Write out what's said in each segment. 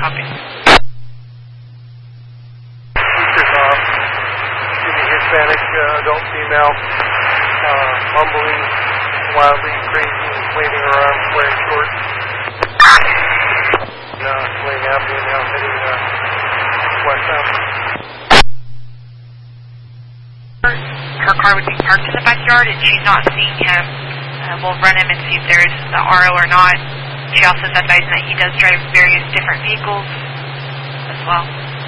copy. Hispanic adult female, mumbling, wildly crazy, waving her arms, wearing shorts. Laying Avenue now heading westbound. Her car would be parked in the backyard and she's not seeing him. We'll run him and see if there's the RO or not. She also is advising that he does drive various different vehicles as well.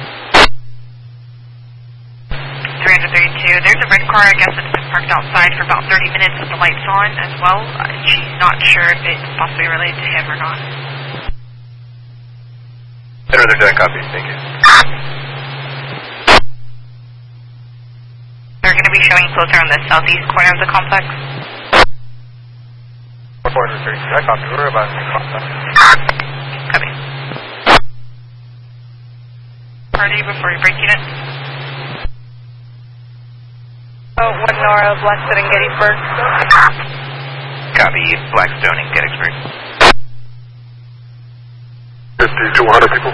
332. There's a red car, I guess it's been parked outside for about 30 minutes with the lights on as well. She's not sure if it's possibly related to him or not. Another 10 copy, thank you. They're going to be showing closer on the southeast corner of the complex. 430, I copy. We're about to contact. Copy. Party before you break unit. Oh, 1 Nora, Blackstone and Gettysburg. Copy, Blackstone and Gettysburg. 200 people.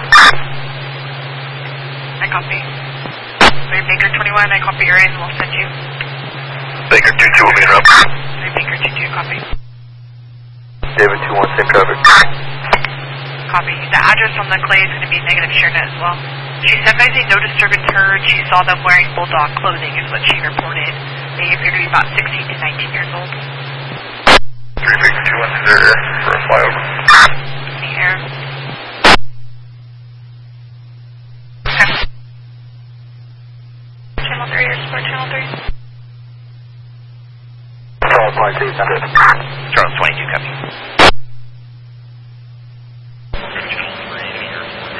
I copy. Baker 21, I copy your in, we'll send you. Baker 22 will be interrupted. Baker 22, copy. David 21, same traffic. Copy. The address on the clay is going to be negative ShareNet as well. She's advising no disturbance heard. She saw them wearing bulldog clothing is what she reported. They appear to be about 16 to 19 years old. 3 Baker 21 to their air for a flyover. In the air. Okay. Channel 3 or support channel 3? Charles 22, copy. Charles 22, copy.